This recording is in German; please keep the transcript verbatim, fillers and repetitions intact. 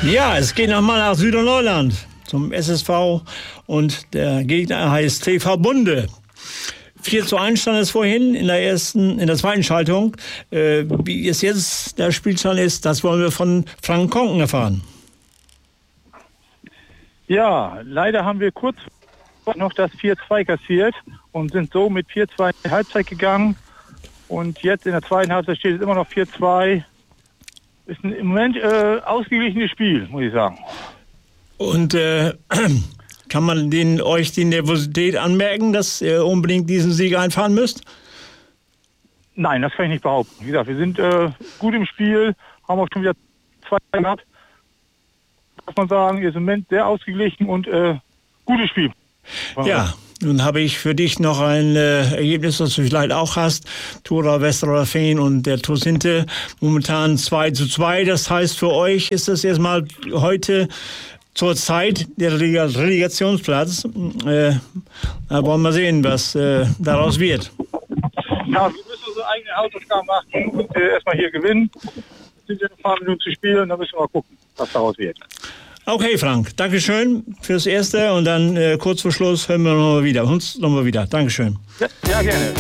Ja, es geht nochmal nach Süderneuland zum S S V und der Gegner heißt T V Bunde. vier zu eins stand es vorhin in der ersten, in der zweiten Schaltung. Äh, wie es jetzt der Spielstand ist, das wollen wir von Frank Konken erfahren. Ja, leider haben wir kurz noch das vier zwei kassiert und sind so mit vier zwei in die Halbzeit gegangen. Und jetzt in der zweiten Halbzeit steht es immer noch vier zwei. Ist ein im Moment äh, ausgeglichenes Spiel, muss ich sagen. Und äh, kann man den, euch die Nervosität anmerken, dass ihr unbedingt diesen Sieg einfahren müsst? Nein, das kann ich nicht behaupten. Wie gesagt, wir sind äh, gut im Spiel, haben auch schon wieder zwei gehabt. Muss man sagen, ist im Moment sehr ausgeglichen und äh, gutes Spiel. Ja, nun habe ich für dich noch ein äh, Ergebnis, das du vielleicht auch hast. Thora Westerroda Fehn und der TuS Hinte momentan zwei zu zwei. Das heißt, für euch ist das erstmal heute zur Zeit der Relegationsplatz. Äh, da wollen wir sehen, was äh, daraus wird. Ja, wir müssen unsere eigene Hausaufgaben machen und äh, erstmal hier gewinnen. Es sind ja ein paar Minuten zu spielen, dann müssen wir mal gucken, was daraus wird. Okay, Frank, Dankeschön fürs Erste und dann äh, kurz vor Schluss hören wir nochmal wieder, uns nochmal wieder. Dankeschön. Ja, ja, gerne.